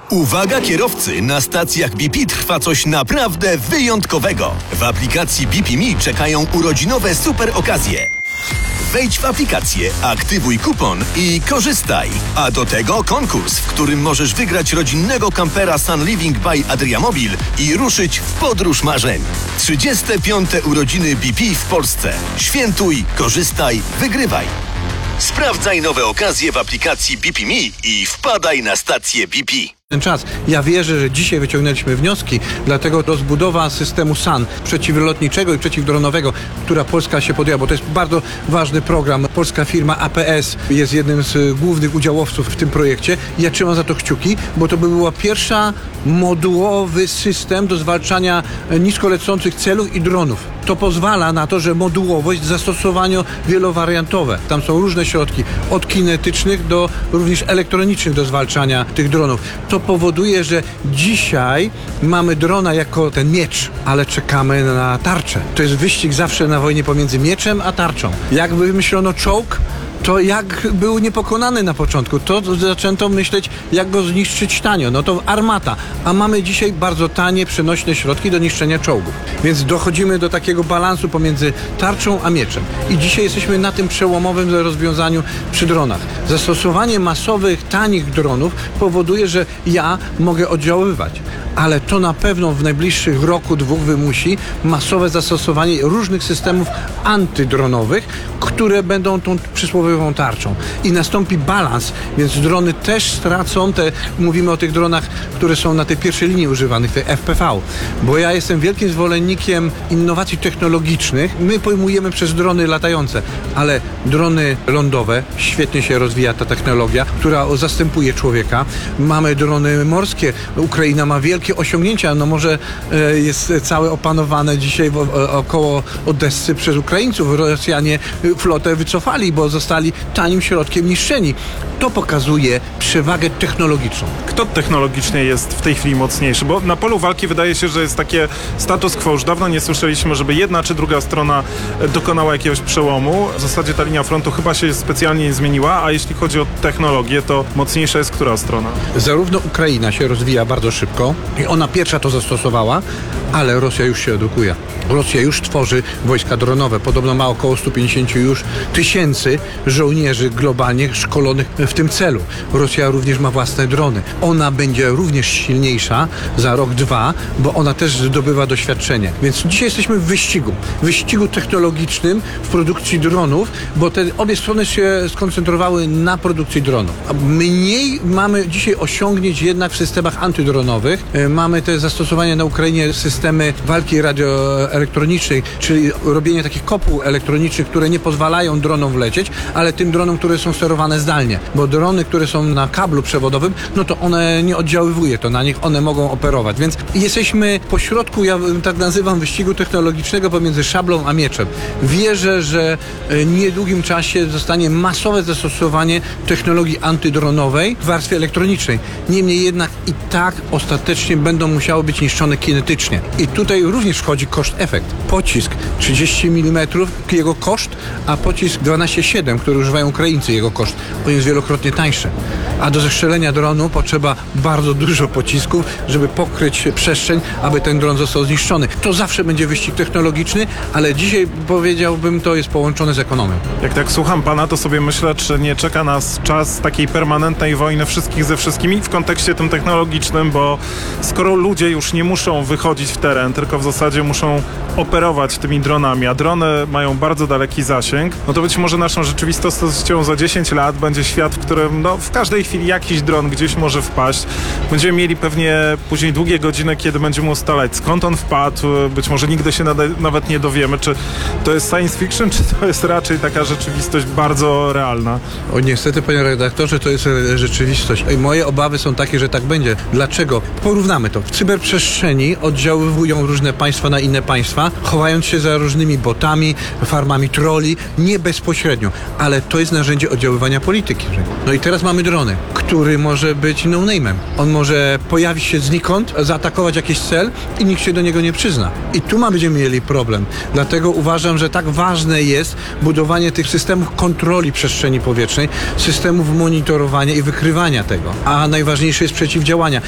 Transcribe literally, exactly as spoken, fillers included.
Uwaga kierowcy, na stacjach B P trwa coś naprawdę wyjątkowego. W aplikacji B P Me czekają urodzinowe super okazje. Wejdź w aplikację, aktywuj kupon i korzystaj. A do tego konkurs, w którym możesz wygrać rodzinnego kampera Sun Living by Adriamobil i ruszyć w podróż marzeń. trzydzieste piąte urodziny B P w Polsce. Świętuj, korzystaj, wygrywaj. Sprawdzaj nowe okazje w aplikacji B P Me i wpadaj na stację B P. Ten czas. Ja wierzę, że dzisiaj wyciągnęliśmy wnioski, dlatego rozbudowa systemu S A N przeciwlotniczego i przeciwdronowego, która Polska się podjęła, bo to jest bardzo ważny program. Polska firma A P S jest jednym z głównych udziałowców w tym projekcie. Ja trzymam za to kciuki, bo to by była pierwsza modułowy system do zwalczania niskolecących celów i dronów. To pozwala na to, że modułowość, zastosowanie wielowariantowe. Tam są różne środki, od kinetycznych do również elektronicznych do zwalczania tych dronów. To powoduje, że dzisiaj mamy drona jako ten miecz, ale czekamy na tarczę. To jest wyścig zawsze na wojnie pomiędzy mieczem a tarczą. Jak wymyślono czołg, to jak był niepokonany na początku, to zaczęto myśleć, jak go zniszczyć tanio. No to armata. A mamy dzisiaj bardzo tanie, przenośne środki do niszczenia czołgów. Więc dochodzimy do takiego balansu pomiędzy tarczą a mieczem. I dzisiaj jesteśmy na tym przełomowym rozwiązaniu przy dronach. Zastosowanie masowych, tanich dronów powoduje, że ja mogę oddziaływać. Ale to na pewno w najbliższych roku, dwóch wymusi masowe zastosowanie różnych systemów antydronowych, które będą tą przysłowiową tarczą. I nastąpi balans, więc drony też stracą te, mówimy o tych dronach, które są na tej pierwszej linii używanych, te F P V. Bo ja jestem wielkim zwolennikiem innowacji technologicznych. My pojmujemy przez drony latające, ale drony lądowe, świetnie się rozwija ta technologia, która zastępuje człowieka. Mamy drony morskie. Ukraina ma wielkie osiągnięcia, no może e, jest całe opanowane dzisiaj w, o, około Odessy przez Ukraińców. Rosjanie flotę wycofali, bo zostali tanim środkiem niszczeni. To pokazuje przewagę technologiczną. Kto technologicznie jest w tej chwili mocniejszy? Bo na polu walki wydaje się, że jest takie status quo. Już dawno nie słyszeliśmy, żeby jedna czy druga strona dokonała jakiegoś przełomu. W zasadzie ta linia frontu chyba się specjalnie nie zmieniła, a jeśli chodzi o technologię, to mocniejsza jest która strona? Zarówno Ukraina się rozwija bardzo szybko i ona pierwsza to zastosowała, ale Rosja już się edukuje. Rosja już tworzy wojska dronowe. Podobno ma około sto pięćdziesiąt już tysięcy żołnierzy globalnie szkolonych w tym celu. Rosja również ma własne drony. Ona będzie również silniejsza za rok, dwa, bo ona też zdobywa doświadczenie. Więc dzisiaj jesteśmy w wyścigu. Wyścigu technologicznym w produkcji dronów, bo te obie strony się skoncentrowały na produkcji dronów. A mniej mamy dzisiaj osiągnięć jednak w systemach antydronowych. Mamy te zastosowania na Ukrainie, systemy walki radioelektronicznej, czyli robienie takich kopuł elektronicznych, które nie pozwalają dronom wlecieć, ale tym dronom, które są sterowane zdalnie. Bo drony, które są na kablu przewodowym, no to one nie oddziaływuje to na nich, one mogą operować. Więc jesteśmy po środku, ja tak nazywam, wyścigu technologicznego pomiędzy szablą a mieczem. Wierzę, że w niedługim czasie zostanie masowe zastosowanie technologii antydronowej w warstwie elektronicznej. Niemniej jednak i tak ostatecznie będą musiały być niszczone kinetycznie. I tutaj również wchodzi koszt-efekt. Pocisk trzydzieści milimetrów, jego koszt, a pocisk dwanaście siedem, który używają Ukraińcy, jego koszt, on jest wielokrotnie tańszy. A do zestrzelenia dronu potrzeba bardzo dużo pocisków, żeby pokryć przestrzeń, aby ten dron został zniszczony. To zawsze będzie wyścig technologiczny, ale dzisiaj powiedziałbym, to jest połączone z ekonomią. Jak tak słucham pana, to sobie myślę, czy nie czeka nas czas takiej permanentnej wojny wszystkich ze wszystkimi w kontekście tym technologicznym, bo skoro ludzie już nie muszą wychodzić w teren, tylko w zasadzie muszą operować tymi dronami, a drony mają bardzo daleki zasięg, no to być może naszą rzeczywistością za dziesięć lat będzie świat, w którym no, w każdej chwili jakiś dron gdzieś może wpaść. Będziemy mieli pewnie później długie godziny, kiedy będziemy ustalać, skąd on wpadł. Być może nigdy się nawet nie dowiemy, czy to jest science fiction, czy to jest raczej taka rzeczywistość bardzo realna. O niestety, panie redaktorze, to jest rzeczywistość. I moje obawy są takie, że tak będzie. Dlaczego? Porównamy to. W cyberprzestrzeni oddziaływują różne państwa na inne państwa, chowając się za różnymi botami, farmami trolli, nie bezpośrednio, ale to jest narzędzie oddziaływania polityki. No i teraz mamy drony, który może być no-name'em. On może pojawić się znikąd, zaatakować jakiś cel i nikt się do niego nie przyzna. I tu ma będziemy mieli problem. Dlatego uważam, że tak ważne jest budowanie tych systemów kontroli przestrzeni powietrznej, systemów monitorowania i wykrywania tego. A najważniejsze jest przeciwdziałania.